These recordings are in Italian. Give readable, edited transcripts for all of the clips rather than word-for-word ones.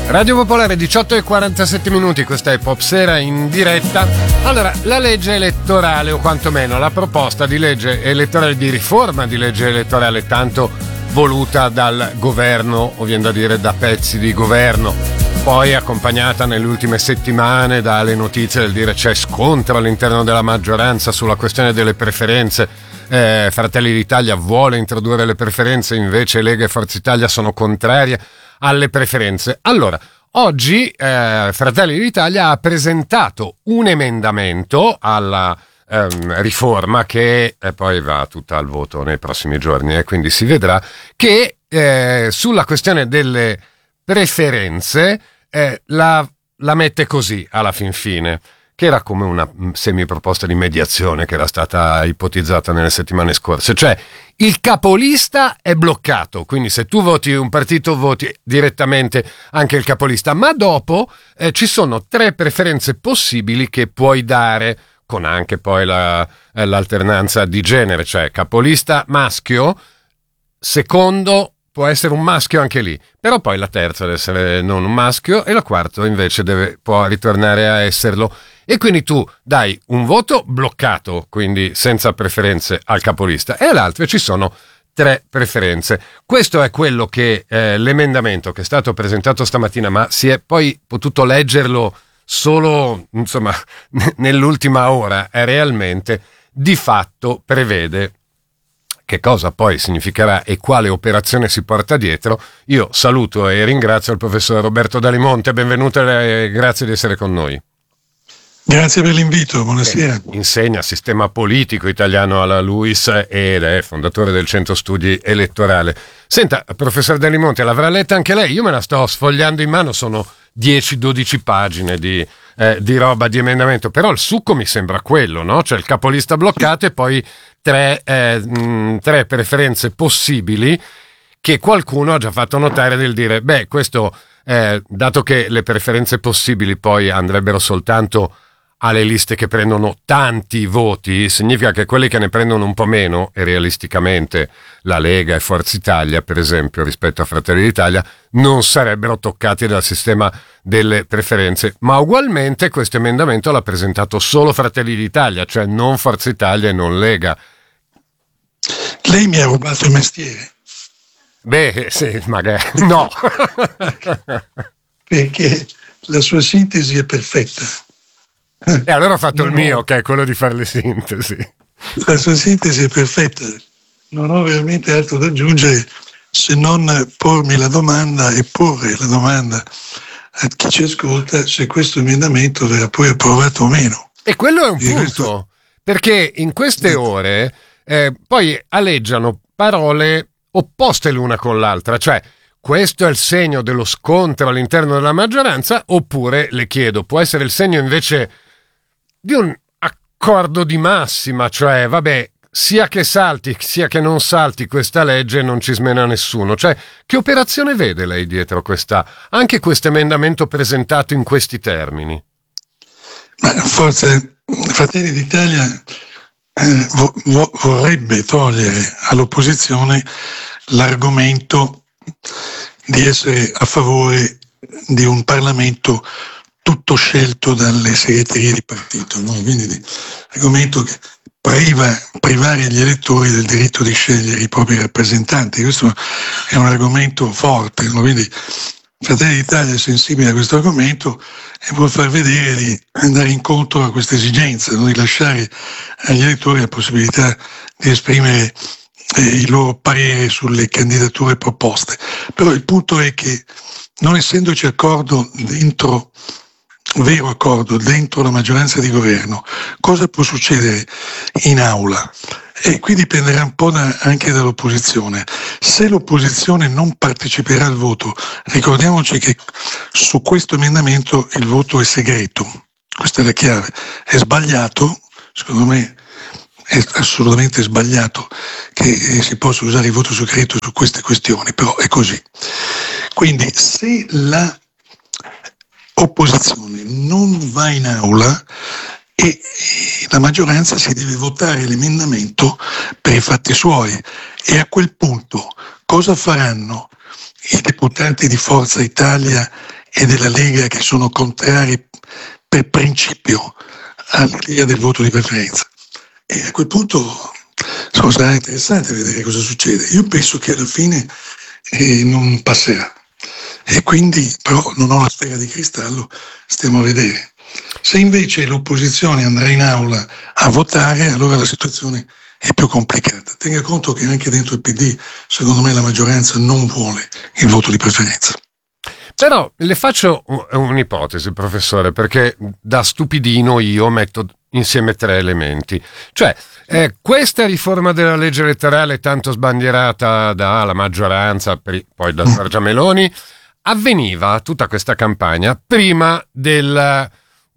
Radio Popolare 18:47, questa è Popsera in diretta. Allora, la legge elettorale, o quantomeno la proposta di legge elettorale, di riforma di legge elettorale tanto voluta dal governo, o viene da dire da pezzi di governo, poi accompagnata nelle ultime settimane dalle notizie del dire c'è scontro all'interno della maggioranza sulla questione delle preferenze. Fratelli d'Italia vuole introdurre le preferenze, invece Lega e Forza Italia sono contrarie alle preferenze. Allora, oggi Fratelli d'Italia ha presentato un emendamento alla riforma che poi va tutta al voto nei prossimi giorni, e quindi si vedrà, che sulla questione delle preferenze la mette così alla fin fine, che era come una semiproposta di mediazione che era stata ipotizzata nelle settimane scorse. Cioè, il capolista è bloccato, quindi se tu voti un partito voti direttamente anche il capolista, ma dopo ci sono 3 preferenze possibili che puoi dare, con anche poi l'alternanza di genere, cioè capolista maschio, secondo può essere un maschio anche lì, però poi la terza deve essere non un maschio e la quarta invece può ritornare a esserlo. E quindi tu dai un voto bloccato, quindi senza preferenze, al capolista, e all'altro ci sono 3 preferenze. Questo è quello che l'emendamento che è stato presentato stamattina, ma si è poi potuto leggerlo solo, insomma, nell'ultima ora, realmente di fatto prevede. Che cosa poi significherà e quale operazione si porta dietro? Io saluto e ringrazio il professor Roberto Dalimonte, benvenuto e grazie di essere con noi. Grazie per l'invito, buonasera. Insegna sistema politico italiano alla LUISS ed è fondatore del Centro Studi Elettorale. Senta, professor Dalimonte, l'avrà letta anche lei? Io me la sto sfogliando in mano, sono 10-12 pagine di roba, di emendamento, però il succo mi sembra quello, no? Cioè il capolista bloccato e poi 3 preferenze possibili che qualcuno ha già fatto notare, del dire, beh, questo, dato che le preferenze possibili poi andrebbero soltanto alle liste che prendono tanti voti, significa che quelli che ne prendono un po' meno, e realisticamente la Lega e Forza Italia, per esempio, rispetto a Fratelli d'Italia, non sarebbero toccati dal sistema delle preferenze. Ma ugualmente questo emendamento l'ha presentato solo Fratelli d'Italia, cioè non Forza Italia e non Lega. Lei mi ha rubato il mestiere. Beh, sì, magari no. Perché la sua sintesi è perfetta. E allora ho fatto il mio, che è quello di fare le sintesi. La sua sintesi è perfetta. Non ho veramente altro da aggiungere se non pormi la domanda e porre la domanda a chi ci ascolta se questo emendamento verrà poi approvato o meno. E quello è un punto, perché in queste ore poi aleggiano parole opposte l'una con l'altra, cioè questo è il segno dello scontro all'interno della maggioranza, oppure, le chiedo, può essere il segno invece di un accordo di massima, cioè vabbè, sia che salti sia che non salti questa legge non ci smena nessuno. Cioè, che operazione vede lei dietro anche questo emendamento presentato in questi termini? Ma forse Fratelli d'Italia vorrebbe togliere all'opposizione l'argomento di essere a favore di un Parlamento tutto scelto dalle segreterie di partito, no? Quindi l'argomento che privare gli elettori del diritto di scegliere i propri rappresentanti. Questo è un argomento forte, no? Quindi Fratelli d'Italia è sensibile a questo argomento e vuol far vedere di andare incontro a questa esigenza, no? Di lasciare agli elettori la possibilità di esprimere il loro parere sulle candidature proposte. Però il punto è che, non essendoci vero accordo dentro la maggioranza di governo, cosa può succedere in aula? E qui dipenderà un po' anche dall'opposizione. Se l'opposizione non parteciperà al voto, ricordiamoci che su questo emendamento il voto è segreto, questa è la chiave. È sbagliato, secondo me è assolutamente sbagliato che si possa usare il voto segreto su queste questioni, però è così. Quindi se la opposizione non va in aula e la maggioranza si deve votare l'emendamento per i fatti suoi, e a quel punto cosa faranno i deputati di Forza Italia e della Lega che sono contrari per principio all'idea del voto di preferenza. E a quel punto sarà interessante vedere cosa succede. Io penso che alla fine non passerà, e quindi però non ho la sfera di cristallo, stiamo a vedere. Se invece l'opposizione andrà in aula a votare, allora la situazione è più complicata. Tenga conto che anche dentro il PD, secondo me, la maggioranza non vuole il voto di preferenza. Però le faccio un'ipotesi, professore, perché da stupidino io metto insieme 3 elementi. Cioè, questa riforma della legge elettorale tanto sbandierata dalla maggioranza, poi da Giorgia Meloni, avveniva tutta questa campagna prima della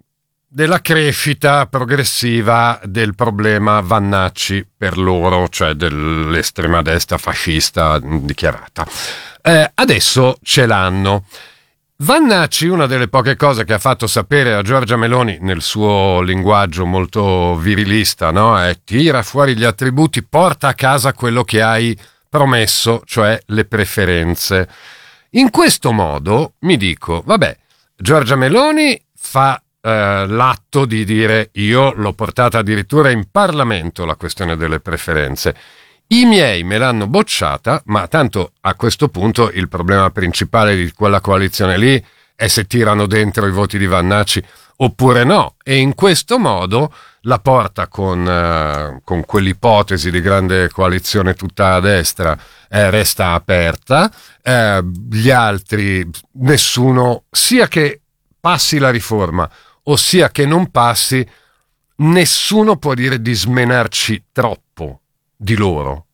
crescita progressiva del problema Vannacci per loro, cioè dell'estrema destra fascista dichiarata. Adesso ce l'hanno. Vannacci, una delle poche cose che ha fatto sapere a Giorgia Meloni nel suo linguaggio molto virilista, no? È: tira fuori gli attributi, porta a casa quello che hai promesso, cioè le preferenze. In questo modo mi dico, vabbè, Giorgia Meloni fa l'atto di dire: io l'ho portata addirittura in Parlamento la questione delle preferenze. I miei me l'hanno bocciata, ma tanto a questo punto il problema principale di quella coalizione lì è se tirano dentro i voti di Vannacci oppure no. E in questo modo la porta con quell'ipotesi di grande coalizione tutta a destra resta aperta. Gli altri, nessuno, sia che passi la riforma o sia che non passi, nessuno può dire di smenarci troppo di loro.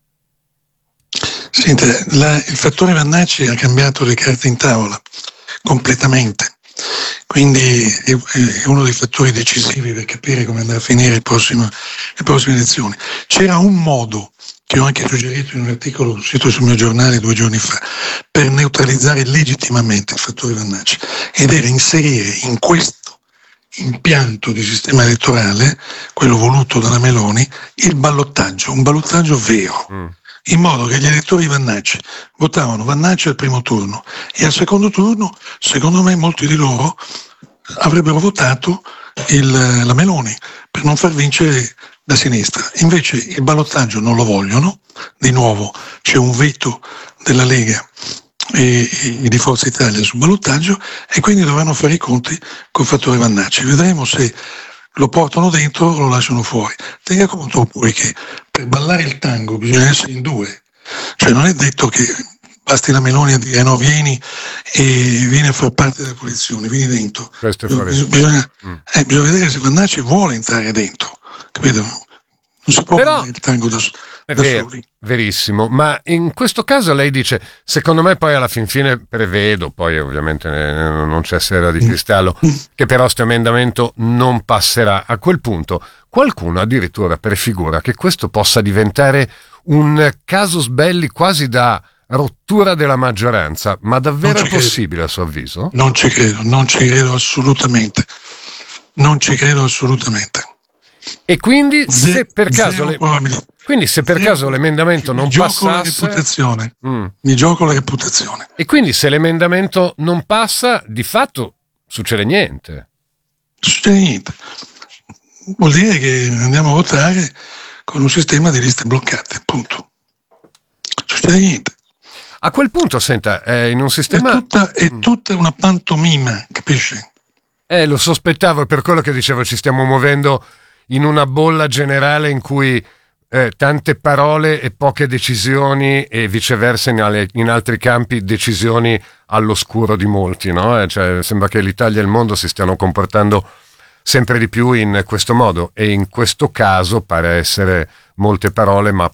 Senta, il fattore Vannacci ha cambiato le carte in tavola completamente, quindi è uno dei fattori decisivi per capire come andrà a finire le prossime elezioni. C'era un modo che ho anche suggerito in un articolo uscito sul mio giornale 2 giorni fa per neutralizzare legittimamente il fattore Vannacci, ed era inserire in questo impianto di sistema elettorale, quello voluto dalla Meloni, il ballottaggio, un ballottaggio vero, in modo che gli elettori Vannacci votavano Vannacci al primo turno e al secondo turno, secondo me, molti di loro avrebbero votato la Meloni per non far vincere la sinistra. Invece il ballottaggio non lo vogliono, di nuovo c'è un veto della Lega e di Forza Italia sul ballottaggio, e quindi dovranno fare i conti col fattore Vannacci. Vedremo se lo portano dentro o lo lasciano fuori. Tenga conto poi che per ballare il tango bisogna essere in 2, cioè non è detto che basti la Meloni a dire no, vieni a far parte della coalizione, vieni dentro. Bisogna vedere se Vannacci vuole entrare dentro, capito? Non si può ballare il tango da soli. Verissimo, ma in questo caso lei dice, secondo me poi alla fin fine prevedo, poi ovviamente non c'è sfera di cristallo, che però questo emendamento non passerà. A quel punto qualcuno addirittura prefigura che questo possa diventare un casus belli quasi da rottura della maggioranza, ma davvero è possibile a suo avviso? Non ci credo assolutamente. E quindi se per caso l'emendamento non passasse, mi gioco la reputazione. E quindi se l'emendamento non passa, di fatto succede niente. Vuol dire che andiamo a votare con un sistema di liste bloccate, punto. Succede niente. A quel punto, senta, in un sistema... È tutta una pantomima, capisci? Lo sospettavo, per quello che dicevo, ci stiamo muovendo in una bolla generale in cui tante parole e poche decisioni, e viceversa in altri campi decisioni all'oscuro di molti, no? Cioè, sembra che l'Italia e il mondo si stiano comportando sempre di più in questo modo, e in questo caso pare essere molte parole ma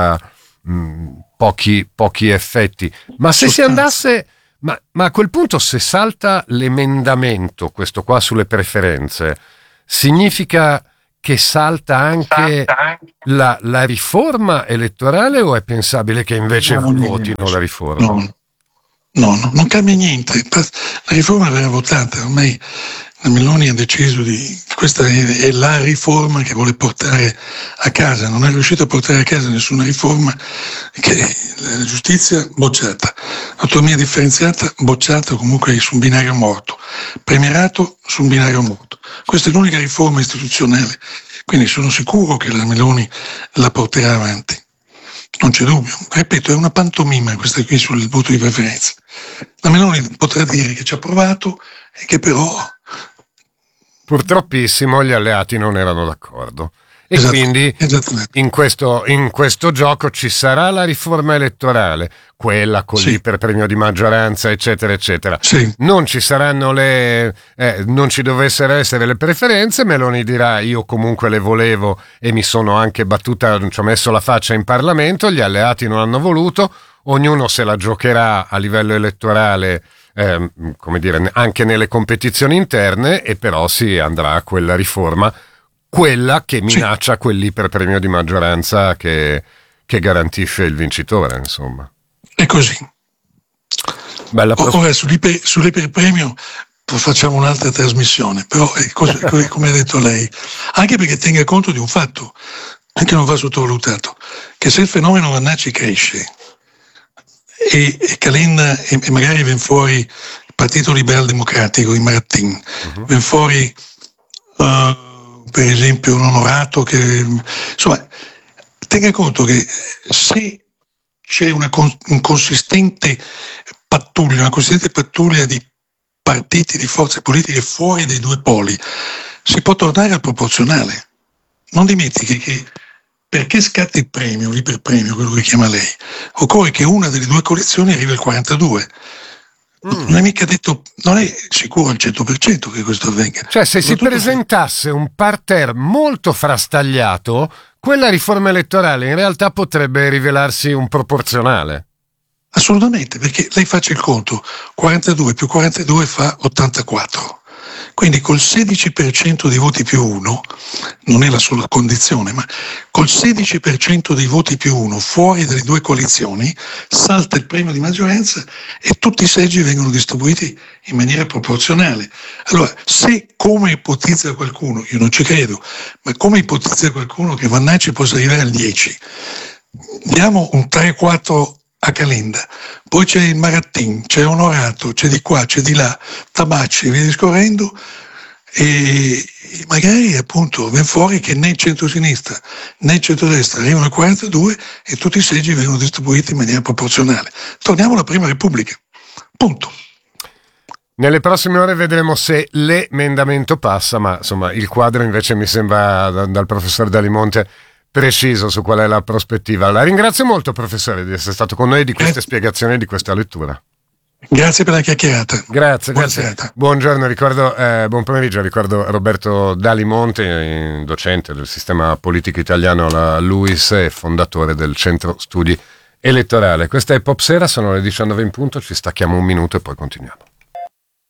pochi effetti. Ma se si andasse, ma a quel punto, se salta l'emendamento, questo qua sulle preferenze, significa che salta anche la riforma elettorale, o è pensabile che invece votino la riforma? No, non cambia niente. La riforma verrà votata. Ormai la Meloni ha deciso di questa è la riforma che vuole portare a casa, non è riuscito a portare a casa nessuna riforma, che la giustizia bocciata, autonomia differenziata bocciata, comunque su un binario morto, premierato su un binario morto. Questa è l'unica riforma istituzionale, quindi sono sicuro che la Meloni la porterà avanti. Non c'è dubbio, ripeto, è una pantomima questa qui sul voto di preferenza. La Meloni potrà dire che ci ha provato e che però... Purtroppissimo gli alleati non erano d'accordo. E quindi in questo gioco ci sarà la riforma elettorale, quella con l'iperpremio di maggioranza, eccetera, eccetera. Sì. Non ci saranno non ci dovessero essere le preferenze, Meloni dirà io comunque le volevo e mi sono anche battuta, ci ho messo la faccia in Parlamento, gli alleati non hanno voluto, ognuno se la giocherà a livello elettorale, come dire, anche nelle competizioni interne, e però si andrà a quella riforma, quella che minaccia quell'iperpremio di maggioranza che garantisce il vincitore, insomma. È così. Ora sull'iperpremio facciamo un'altra trasmissione, però è come ha detto lei, anche perché tenga conto di un fatto, anche non va sottovalutato, che se il fenomeno Vannacci cresce e Calenda e magari viene fuori il Partito Liberal Democratico, i Marattin, viene fuori per esempio un Onorato che, insomma, tenga conto che se c'è un consistente pattuglia di partiti, di forze politiche fuori dai due poli, si può tornare al proporzionale. Non dimentichi che perché scatti il premio, l'iperpremio, quello che chiama lei, occorre che una delle due coalizioni arrivi al 42%. Non è mica detto, non è sicuro al 100% che questo avvenga. Cioè, se si presentasse un parterre molto frastagliato, quella riforma elettorale in realtà potrebbe rivelarsi un proporzionale. Assolutamente, perché lei faccia il conto, 42 più 42 fa 84. Quindi col 16% dei voti più 1, non è la sola condizione, ma col 16% dei voti più 1 fuori dalle due coalizioni salta il premio di maggioranza e tutti i seggi vengono distribuiti in maniera proporzionale. Allora, se come ipotizza qualcuno, io non ci credo, ma come ipotizza qualcuno che Vannacci possa arrivare al 10, diamo un 3-4 a Calenda, poi c'è il Marattin, c'è Onorato, c'è di qua, c'è di là, Tabacci, via discorrendo, e magari appunto viene fuori che né il centro-sinistra né il centro-destra arrivano al 42 e tutti i seggi vengono distribuiti in maniera proporzionale. Torniamo alla Prima Repubblica, punto. Nelle prossime ore vedremo se l'emendamento passa, ma insomma il quadro invece mi sembra dal professor Dalimonte preciso su qual è la prospettiva. La ringrazio molto, professore, di essere stato con noi, di queste spiegazioni e di questa lettura. Grazie per la chiacchierata. Grazie. Buongiorno, buon pomeriggio, ricordo Roberto Dalimonte, docente del sistema politico italiano alla LUISS e fondatore del Centro Studi Elettorale. Questa è Popsera, sono le 19 in punto, ci stacchiamo un minuto e poi continuiamo.